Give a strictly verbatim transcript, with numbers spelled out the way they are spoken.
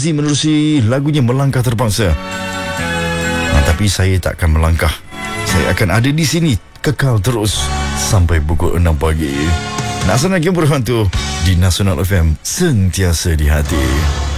Azim menerusi lagunya Melangkah Terpaksa. Nah, tapi saya tak akan melangkah. Saya akan ada di sini, kekal terus sampai pukul enam pagi. Nak senang game berhantu di Nasional F M, sentiasa di hati.